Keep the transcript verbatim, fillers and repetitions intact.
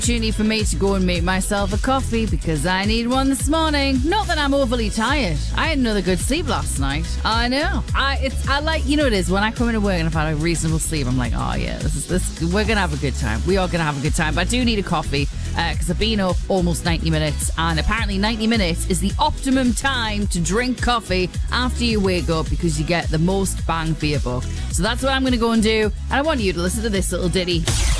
opportunity for me to go and make myself a coffee because I need one this morning. Not that I'm overly tired. I had another good sleep last night. I know. I it's I like you know it is when I come into work and I've had a reasonable sleep. I'm like, oh yeah, this is this. We're gonna have a good time. We are gonna have a good time. But I do need a coffee because uh, I've been up almost ninety minutes, and apparently ninety minutes is the optimum time to drink coffee after you wake up because you get the most bang for your buck. So that's what I'm gonna go and do, and I want you to listen to this little ditty.